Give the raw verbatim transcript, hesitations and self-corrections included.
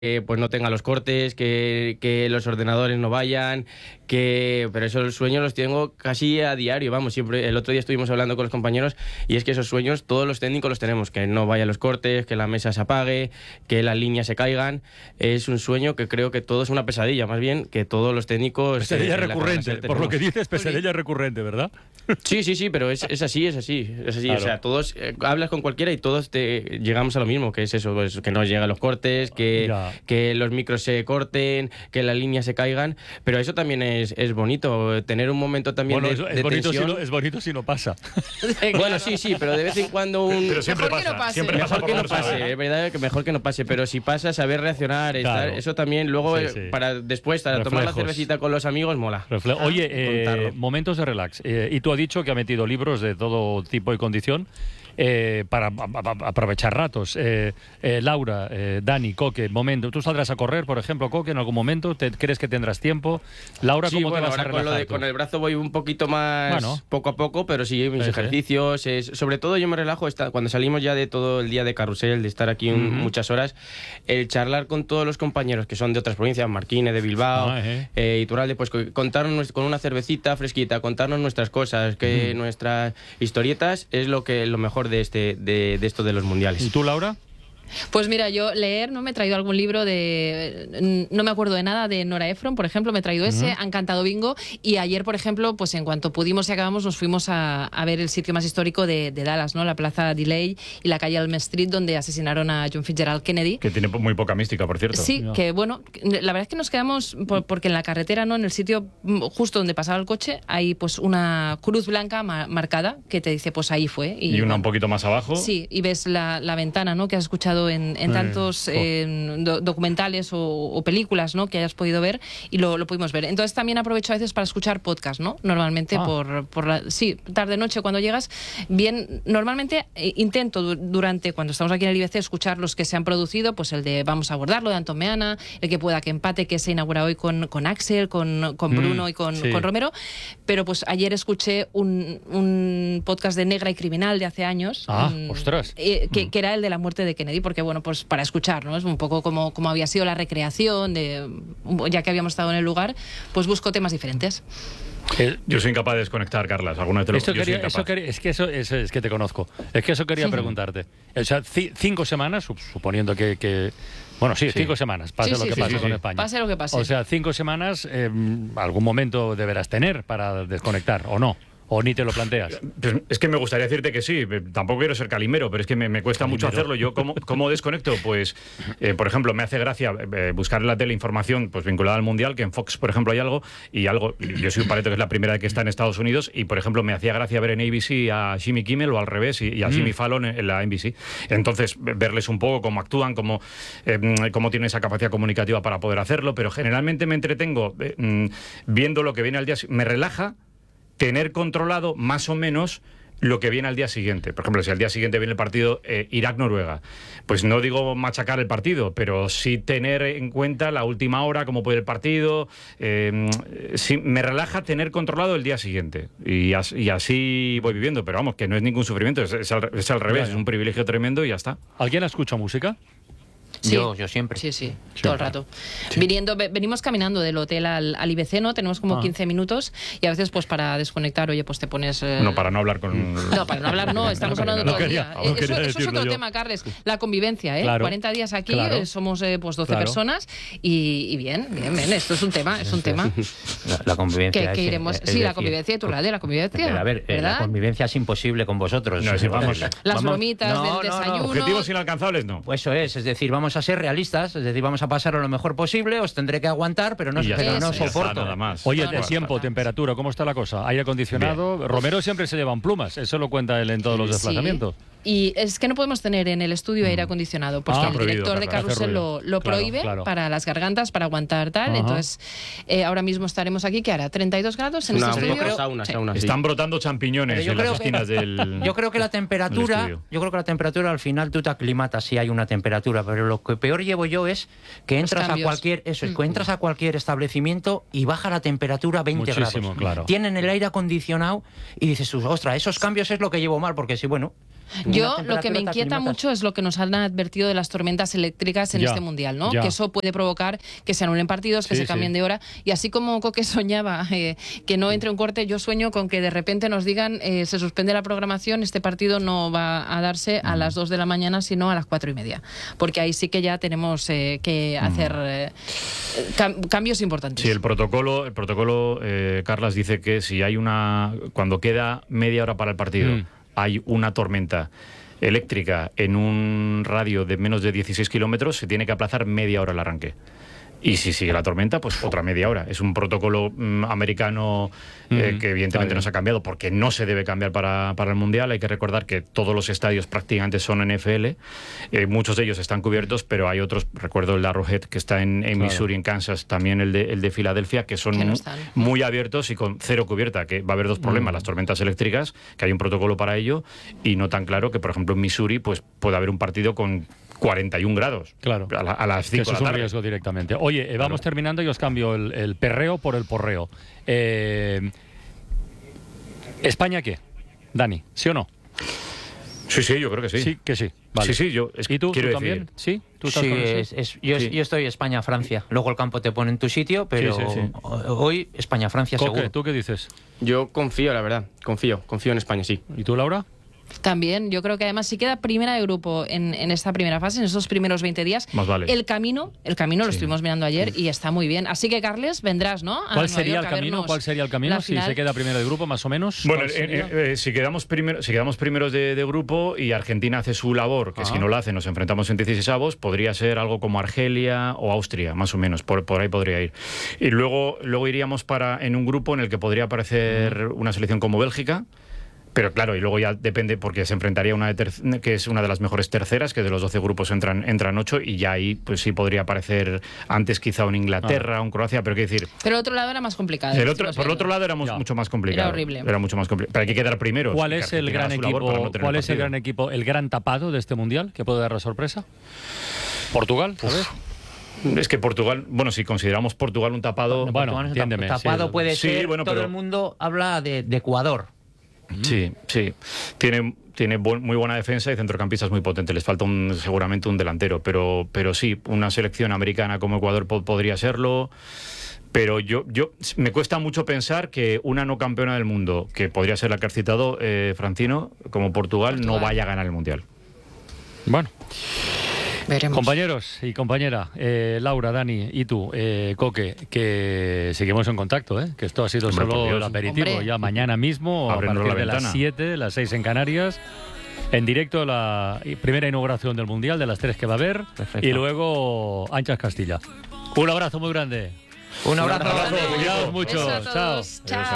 eh, pues no tenga los cortes, que, que los ordenadores no vayan, que pero esos sueños los tengo casi a diario, vamos, siempre. El otro día estuvimos hablando con los compañeros y es que esos sueños todos los técnicos los tenemos, que no vayan los cortes, que la mesa se apague, que las líneas se caigan. Es un sueño que creo que todo es una pesadilla, más bien que todos los técnicos... Pesadilla eh, recurrente, por lo que dices, pesadilla recurrente, ¿verdad? Sí, sí, sí, pero es, es así, es así, es así. Claro. O sea, todos, eh, hablas con cualquiera y todos te llegamos a lo mismo, que es eso, pues, que no llegan los cortes, que, que los micros se corten, que las líneas se caigan, pero eso también es, es bonito, tener un momento también bueno, de, es, de bonito tensión. Si no, es bonito si no pasa. Bueno, sí, sí, pero de vez en cuando un... Pero siempre mejor pasa, que no pase. siempre Mejor pasa que por no pase, saber. es verdad que mejor que no pase, pero si pasa, saber reaccionar, estar, Claro. eso también luego Sí, eh, sí. para después, para Reflejos. tomar la cervecita con los amigos, mola. Refle Ah, Oye, eh, contarlo. momentos de relax. Eh, y tú has dicho que ha metido libros de todo tipo y condición eh, para a, a, aprovechar ratos. Eh, eh, Laura, eh, Dani, Coque, momento. ¿Tú saldrás a correr, por ejemplo, Coque, en algún momento? ¿Te, ¿Crees que tendrás tiempo? Laura, Sí, ¿cómo bueno, te vas a ahora con, lo relajar de, tú? con el brazo voy un poquito más Bueno. poco a poco, pero sí, mis Sí, sí. ejercicios. Es, sobre todo yo me relajo esta, cuando salimos ya de todo el día de carrusel, de estar aquí un, Ujú. muchas horas, el charlar con todos los compañeros que son de otras provincias, Marquine, de Bilbao, Ah, eh. eh, Iturralde, pues co- contarnos nues- con una cervecita fresquita, contarnos nuestras cosas, que nuestras historietas es lo que lo mejor de este de, de esto de los mundiales. ¿Y tú, Laura? Pues mira, yo leer, ¿no? Me he traído algún libro de... No me acuerdo de nada, de Nora Ephron, por ejemplo, me he traído ese, han cantado bingo, y ayer, por ejemplo, pues en cuanto pudimos y acabamos, nos fuimos a, a ver el sitio más histórico de, de Dallas, ¿no? La Plaza Delay y la calle Elm Street, donde asesinaron a John Fitzgerald Kennedy. Que tiene muy poca mística, por cierto. Sí, Ya. que bueno, la verdad es que nos quedamos, por- porque en la carretera, ¿no? En el sitio mm, justo donde pasaba el coche, hay pues una cruz blanca ma- marcada que te dice, pues ahí fue. Y una bueno, un poquito más abajo. Sí, y ves la, la ventana, ¿no? Que has escuchado en, en Eh, tantos jo. eh, do- documentales o, o películas, ¿no? Que hayas podido ver, y lo, lo pudimos ver. Entonces también aprovecho a veces para escuchar podcast, ¿no? Normalmente Ah. por, por la, sí, tarde noche cuando llegas, bien, normalmente eh, intento du- durante, cuando estamos aquí en el I B C, escuchar los que se han producido, pues el de Vamos a abordarlo, de Antón Meana, el que pueda que empate, que se inaugura hoy con, con Axel, con, con Bruno Mm, y con, sí. con Romero, pero pues ayer escuché un, un podcast de Negra y Criminal de hace años. Ah, mm, ostras. eh, que, que era el de la muerte de Kennedy, porque bueno, pues para escuchar, ¿no? Es un poco como, como había sido la recreación, de, ya que habíamos estado en el lugar, pues busco temas diferentes. Eh, Yo soy incapaz de desconectar, Carlas. Alguna vez te lo Eso yo soy quería, incapaz. eso quería- es que eso, eso es que te conozco. Es que eso quería preguntarte. O sea, ci- cinco semanas, sup- suponiendo que, que- bueno, sí, Sí. cinco semanas, pase Sí, lo sí, que sí, pase sí, con sí. España. Pase lo que pase. O sea, cinco semanas, eh, algún momento deberás tener para desconectar, ¿o no? ¿O ni te lo planteas? Pues es que me gustaría decirte que sí, eh, tampoco quiero ser calimero, pero es que me, me cuesta mucho Calimero. hacerlo. Yo, ¿cómo, cómo desconecto? Pues, eh, por ejemplo, me hace gracia eh, buscar en la tele información pues, vinculada al Mundial, que en Fox, por ejemplo, hay algo, y algo, yo soy un paleto que es la primera vez que está en Estados Unidos, y, por ejemplo, me hacía gracia ver en A B C a Jimmy Kimmel o al revés, y, y a Mm. Jimmy Fallon en, en la N B C. Entonces, ve- verles un poco cómo actúan, cómo, eh, cómo tienen esa capacidad comunicativa para poder hacerlo, pero generalmente me entretengo eh, mm, viendo lo que viene al día, me relaja tener controlado más o menos lo que viene al día siguiente. Por ejemplo, si al día siguiente viene el partido eh, Irak-Noruega, pues no digo machacar el partido, pero sí tener en cuenta la última hora, cómo puede ir el partido. Eh, sí, me relaja tener controlado el día siguiente. Y, as- y así voy viviendo. Pero vamos, que no es ningún sufrimiento, es, es al, es al revés, Ya, ya. es un privilegio tremendo y ya está. ¿Alguien escucha música? Sí. Yo, yo siempre. Sí, sí, todo el rato. Viniendo, ve- venimos caminando del hotel al, al I B C, ¿no? Tenemos como Ah. quince minutos, y a veces pues para desconectar, oye, pues te pones... eh, No, para no hablar con... No, para no hablar, no, estamos No, hablando no todo el quería- día. no Eh, quería eso, eso es decirlo otro yo. tema, Carles. La convivencia, ¿eh? Claro, cuarenta días aquí, claro. eh, somos eh, pues doce Claro. personas, y, y bien, bien, bien, esto es un tema, es un tema. La, la convivencia. Que, que es- iremos... es Sí, la decir, convivencia, y tu la de la convivencia, Pero a ver, eh, la ¿verdad? convivencia es imposible con vosotros. No, es Eh, imposible. Las vamos- bromitas No, del no, no. desayuno... Objetivos inalcanzables, no. Pues eso es, es decir, vamos a ser realistas, es decir, vamos a pasarlo lo mejor posible, os tendré que aguantar, pero no, Y ya pero está, no ya está, soporto. nada más. Oye, No, de no, tiempo, no. temperatura, ¿cómo está la cosa? ¿Aire acondicionado? Romero siempre se llevan plumas, eso lo cuenta él en todos los Sí. desplazamientos. Y es que no podemos tener en el estudio aire acondicionado, porque Ah, el prohibido, director de claro, hace Carrusel ruido. lo, lo Claro, prohíbe claro. para las gargantas, para aguantar tal. Ajá. Entonces, eh, ahora mismo estaremos aquí, ¿qué hará? ¿treinta y dos grados en Una, este una estudio? sauna, Sí. sauna, sí. Están brotando champiñones Pero yo en las creo que- esquinas del... Yo creo que la temperatura, estudio. yo creo que la temperatura al final tú te aclimatas si hay una temperatura, pero lo que peor llevo yo es que entras a cambios. cualquier, eso es, Mm. que entras a cualquier establecimiento y baja la temperatura veinte Muchísimo, grados. claro. Tienen el aire acondicionado y dices tú, ostras, esos cambios es lo que llevo mal, porque si bueno, Yo Una lo que me temperatura inquieta te aclimatas. mucho es lo que nos han advertido de las tormentas eléctricas en Ya, este mundial, ¿no? ya. Que eso puede provocar que se anulen partidos, que Sí, se cambien sí. de hora. Y así como Coque soñaba eh, que no entre un corte, yo sueño con que de repente nos digan eh, se suspende la programación, este partido no va a darse a las dos de la mañana, sino a las cuatro y media. Porque ahí sí que ya tenemos eh, que hacer eh, cam- cambios importantes. Sí, el protocolo, el protocolo, eh, Carlas dice que si hay una, cuando queda media hora para el partido, Mm. hay una tormenta eléctrica en un radio de menos de dieciséis kilómetros, se tiene que aplazar media hora el arranque. Y si sigue la tormenta, pues otra media hora. Es un protocolo mm, americano eh, Mm, que está evidentemente bien. no se ha cambiado porque no se debe cambiar para, para el Mundial. Hay que recordar que todos los estadios prácticamente son N F L. Eh, muchos de ellos están cubiertos, pero hay otros, recuerdo el de Arrowhead, que está en, en Claro. Missouri, en Kansas, también el de, el de Filadelfia, que son Que no mu- están. muy abiertos y con cero cubierta, que va a haber dos problemas, Mm. las tormentas eléctricas, que hay un protocolo para ello, y no tan claro que, por ejemplo, en Missouri pues puede haber un partido con cuarenta y un grados Claro. a, la- a las Que cinco eso de es la un tarde. riesgo directamente. Oye, eh, vamos Claro. terminando y os cambio el, el perreo por el porreo. Eh, ¿España qué? Dani, ¿sí o no? Sí, sí, yo creo que sí. Sí, que sí. Vale. Sí, sí, yo es- ¿Y tú, quiero tú decir- también? ¿Sí? ¿Tú estás Sí, con eso? es- es- yo, Sí. yo estoy España-Francia. Luego el campo te pone en tu sitio, pero Sí, sí, sí. ho- hoy España-Francia Coque, seguro. ¿tú qué dices? Yo confío, la verdad. Confío. Confío en España, sí. ¿Y tú, Laura? También, yo creo que además si queda primera de grupo en, en esta primera fase, en esos primeros veinte días, Más vale. el camino, el camino lo Sí. estuvimos mirando ayer y está muy bien. Así que, Carles, vendrás, ¿no? A ¿Cuál Nueva sería el York a camino? vernos ¿Cuál sería el camino la si final. se queda primero de grupo, más o menos? Bueno, ¿Cuál eh, sería? eh, eh, si, quedamos primero, si quedamos primeros de, de grupo y Argentina hace su labor, que Ah. si no la hace nos enfrentamos en dieciséisavos, podría ser algo como Argelia o Austria, más o menos, por, por ahí podría ir. Y luego, luego iríamos para en un grupo en el que podría aparecer una selección como Bélgica. Pero claro, y luego ya depende porque se enfrentaría una de ter- que es una de las mejores terceras, que de los doce grupos entran entran ocho, y ya ahí pues sí podría aparecer antes quizá un Inglaterra, Ah. un Croacia, pero qué decir, Pero el otro lado era más complicado. el otro, estuvimos por el otro viendo. lado era mu- Ya. mucho más complicado. Era horrible. Era mucho más complicado. Pero hay que quedar primero. ¿Cuál es el gran equipo? ¿Cuál es el gran equipo, el gran tapado de este mundial que puede dar la sorpresa? ¿Portugal? ¿Sabes? Es que Portugal, bueno, si consideramos Portugal un tapado, Bueno, Portugal es un tap- entiéndeme, Tapado sí. puede Sí, ser. bueno, todo pero- el mundo habla de, de Ecuador. sí, sí. Tiene, tiene bu- muy buena defensa y centrocampistas muy potentes. Les falta un, seguramente un delantero, pero, pero sí, una selección americana como Ecuador po- podría serlo. Pero yo, yo me cuesta mucho pensar que una no campeona del mundo, que podría ser la que has citado, eh, Francino, como Portugal, no Portugal. vaya a ganar el Mundial. Bueno, Veremos. compañeros y compañera, eh, Laura, Dani y tú, eh, Coque, que seguimos en contacto, ¿eh? Que esto ha sido Hombre, por solo Dios. el aperitivo. Hombre. Ya mañana mismo, a Ábrenos partir la de las ventana. siete, las seis en Canarias, en directo la primera inauguración del Mundial, de las tres que va a haber, Perfecto. y luego Anchas Castilla. Un abrazo muy grande. Un abrazo. Cuidaos mucho. Beso a Chao. todos. Chao.